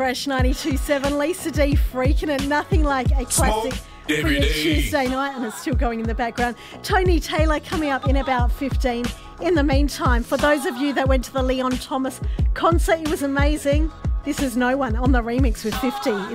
Fresh 92.7. Lisa D freaking it. Nothing like a classic for your Tuesday night, and it's still going in the background. Tony Taylor coming up in about 15. In the meantime, for those of you that went to the Leon Thomas concert, it was amazing. This is No One on the remix with 50.